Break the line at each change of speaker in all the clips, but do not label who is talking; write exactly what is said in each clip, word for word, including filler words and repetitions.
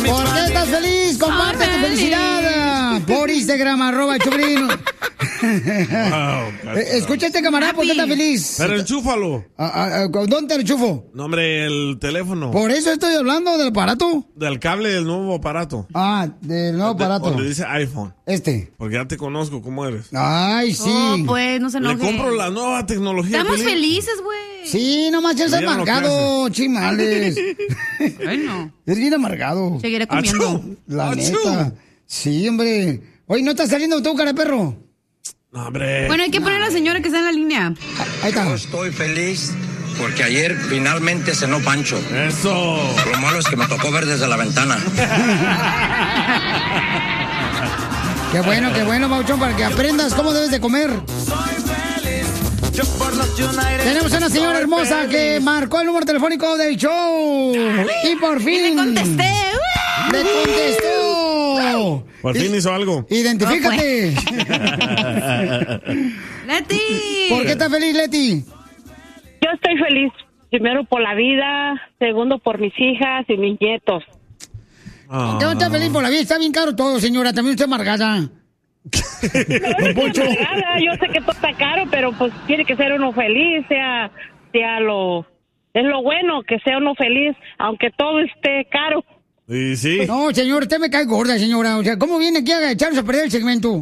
¿Por qué estás feliz? Comparte tu felicidad por Instagram, arroba Choplin. Wow, escucha este camarada, ¿por qué está feliz?
Pero enchúfalo.
¿Dónde te lo enchufo?
No, hombre, el teléfono.
¿Por eso estoy hablando del aparato?
Del cable del nuevo aparato.
Ah, del nuevo
de,
aparato.
Donde dice iPhone.
Este.
Porque ya te conozco cómo eres.
Ay, sí.
Oh, pues, no se enoje.
Le compro la nueva tecnología.
Estamos Pelín. felices, güey.
Sí, nomás eres amargado, chimales.
Ay, no.
Eres bien amargado.
Seguiré comiendo.
Achú. La Achú. neta. Sí, hombre. Oye, ¿no estás saliendo tú, cara de perro?
No, hombre.
Bueno, hay que poner a la señora que está en la línea.
Ahí está.
Yo estoy feliz porque ayer finalmente cenó Pancho.
Eso.
Lo malo es que me tocó ver desde la ventana.
Qué bueno, qué bueno, Mauchón, para que aprendas cómo debes de comer. Tenemos una señora hermosa que marcó el número telefónico del show. Y por fin.
Y le contesté.
¡Le contestó!
Por fin hizo algo.
Identifícate.
Leti.
¿Por qué estás feliz, Leti?
Yo estoy feliz. Primero por la vida, segundo por mis hijas y mis nietos.
Ah. Yo estoy feliz por la vida. Está bien caro todo, señora. También usted amargada.
No, amargada. Yo sé que todo está caro, pero pues tiene que ser uno feliz, sea, sea lo... Es lo bueno, que sea uno feliz, aunque todo esté caro.
¿Y sí?
No, señor, usted me cae gorda, señora. O sea, ¿cómo viene aquí a echarnos a perder el segmento?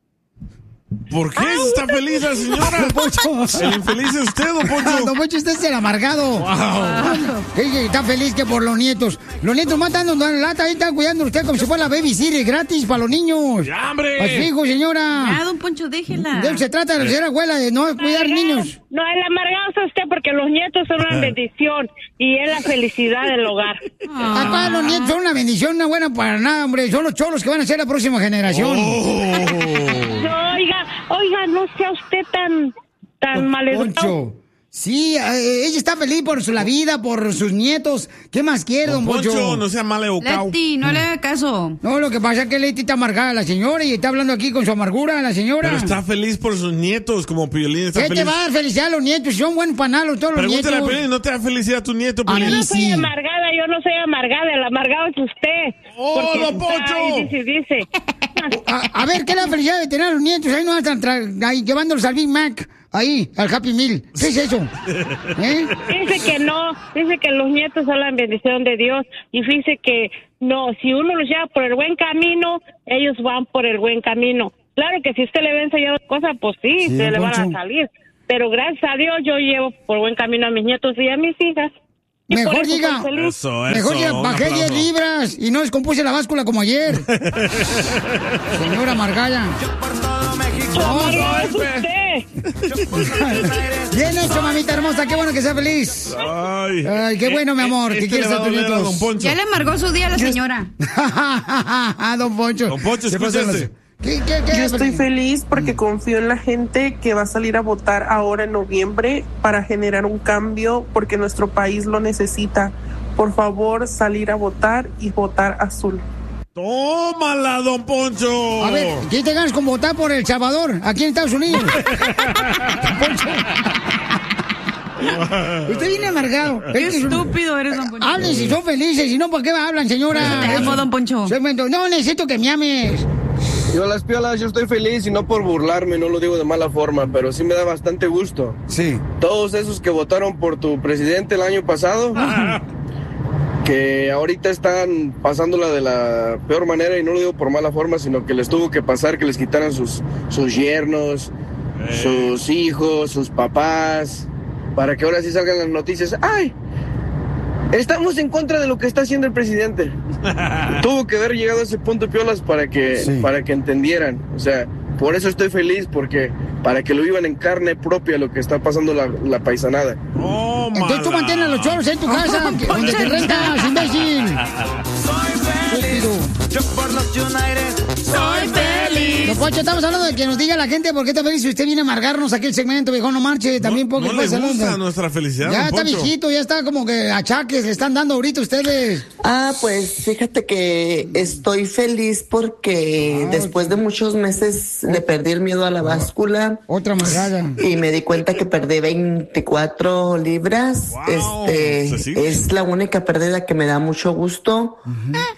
¿Por qué está feliz la señora?
Don Poncho.
El infeliz es usted, don Poncho.
Don Poncho, usted es el amargado.
Wow.
Ella está feliz que por los nietos. Los nietos matando en lata, ahí están cuidando usted como si fuera la babysitter gratis para los niños.
¡Ya, hombre!
Pues fijo, señora.
Ya, don Poncho, déjela.
De eso se trata de ser abuela, de no cuidar niños.
No, el amargado es usted porque los nietos son una bendición y es la felicidad del hogar.
Ah. Acá los nietos son una bendición, no buena para nada, hombre. Son los cholos que van a ser la próxima generación.
Oh. No, oiga, oiga, no sea usted tan, tan maleducado.
Sí, eh, ella está feliz por su, la vida, por sus nietos. ¿Qué más quiere, don, don Poncho?
Poncho, no sea maleducado.
Leti, no le haga caso.
No, lo que pasa es que Leti está amargada la señora y está hablando aquí con su amargura la señora.
Pero está feliz por sus nietos, como Piolín está
¿Qué
feliz.
te va a dar felicidad a los nietos? Son buenos panalos todos los nietos.
Pregúntale a Piolín, ¿no te da felicidad a tu nieto, Piolín?
Yo no soy amargada, yo no soy amargada, el amargado es usted.
¡Oh, don Poncho!
Ay, dice, dice.
A, a ver, ¿qué es la felicidad de tener a los nietos? Ahí no están ahí llevándolos al Big Mac. Ahí, al Happy Meal. ¿Qué es eso? ¿Eh?
Dice que no, dice que los nietos son la bendición de Dios y dice que no, si uno los lleva por el buen camino, ellos van por el buen camino. Claro que si usted le va a enseñar cosas, pues sí,
sí
se le van
Poncho.
a salir. Pero gracias a Dios yo llevo por buen camino a mis nietos y a mis hijas. Y
mejor diga,
eso, eso,
mejor diga, bajé diez libras y no descompuse la báscula como ayer. Señora Margalla.
No, no, es usted.
Bien hecho, mamita hermosa, qué bueno que sea feliz.
Ay,
Ay qué bueno, mi amor,
este
que quieres a tus nietos.
Ya le amargó su día a la señora.
Don Poncho.
Don Poncho, escúchate.
¿Qué, qué, qué?
Yo estoy feliz porque confío en la gente que va a salir a votar ahora en noviembre para generar un cambio porque nuestro país lo necesita. Por favor, salir a votar y votar azul.
¡Tómala, don Poncho!
A ver, ¿quién te ganas con votar por El Salvador, aquí en Estados Unidos? Don Poncho. Usted viene amargado.
Qué estúpido eres, don Poncho.
Hablen si son felices, si no, ¿por qué hablan, señora?
Te amo, don Poncho.
No, necesito que me ames.
Yo las piolas, yo estoy feliz y no por burlarme, no lo digo de mala forma, pero sí me da bastante gusto.
Sí.
Todos esos que votaron por tu presidente el año pasado, que ahorita están pasándola de la peor manera, y no lo digo por mala forma, sino que les tuvo que pasar que les quitaran sus, sus yernos, eh. sus hijos, sus papás, para que ahora sí salgan las noticias. ¡Ay! Estamos en contra de lo que está haciendo el presidente. Tuvo que haber llegado a ese punto, piolas, para que, sí. para que entendieran. O sea, por eso estoy feliz, porque para que lo vivan en carne propia lo que está pasando la, la paisanada.
Oh,
entonces tú mantienes a los choros en tu casa, que, donde te rentas, imbécil.
Soy feliz. Yo por los United soy feliz.
Don Poncho, estamos hablando de que nos diga la gente por qué está feliz. Si usted viene a amargarnos aquí el segmento, viejo, no marche. También
no,
porque
no le gusta onda. Nuestra felicidad.
Ya
don
está
Poncho.
viejito, ya está como que achaques le están dando ahorita ustedes.
Ah, pues fíjate que estoy feliz porque ah, después de muchos meses le perdí el miedo a la báscula.
Otra amargada.
Y me di cuenta que perdí veinticuatro libras.
Wow,
este, es la única pérdida que me da mucho gusto. Uh-huh.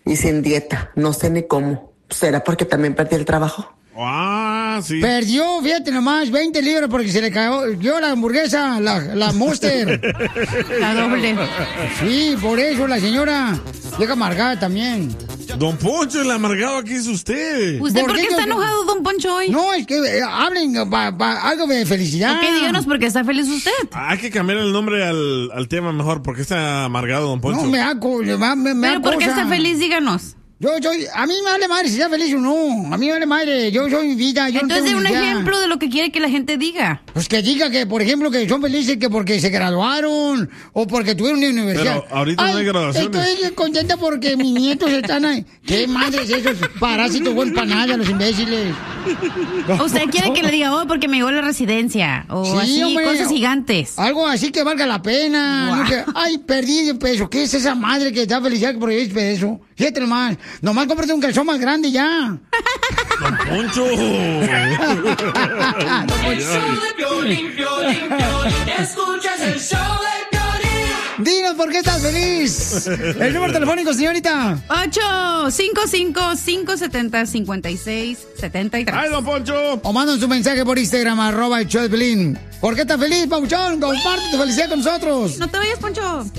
y sin dieta. No sé ni cómo. ¿Será porque también perdí el trabajo?
Ah, sí.
Perdió, fíjate nomás, veinte libras porque se le cayó la hamburguesa, la, la Monster.
La doble.
Sí, por eso la señora llega amargada también.
Don Poncho, el amargado aquí es usted.
¿Usted por,
¿Por
qué
qué
está
yo-
enojado, don Poncho, hoy?
No, es que eh, hablen pa- pa- algo de felicidad.
Ok, díganos por qué está feliz usted.
Hay que cambiar el nombre al, al tema mejor, porque está amargado, Don Poncho.
No, me da, co- me, da- me, me da
Pero ¿por qué
cosa.
está feliz? Díganos.
Yo soy, a mí me vale madre si está feliz o no. A mí me vale madre, yo soy mi vida. Yo no
Entonces,
tengo
un
ni idea.
ejemplo de lo que quiere que la gente diga.
Pues que diga que, por ejemplo, que son felices que porque se graduaron o porque tuvieron una universidad.
Pero ahorita no hay graduaciones.
Estoy contenta porque mis nietos están ahí. ¿Qué madres esos parásitos buen para nada, los imbéciles?
Usted quiere que le diga, oh, porque me llegó la residencia. O
Sí,
así,
hombre.
cosas gigantes.
Algo así que valga la pena.
Guau.
No que, ay, perdí de peso. ¿Qué es esa madre que da felicidad por el peso? Fíjate nomás. Nomás cómprate un calzón más grande y ya.
Don Poncho.
Escuchas el show de Piolín.
Dinos por qué estás feliz. El número telefónico, señorita.
ocho cinco cinco, cinco siete cero, cinco seis siete tres.
¡Ay, Don Poncho!
O manda su mensaje por Instagram, arroba el show de Piolín. ¿Por qué estás feliz, Pauchón? Comparte tu felicidad con nosotros.
No te vayas, Poncho.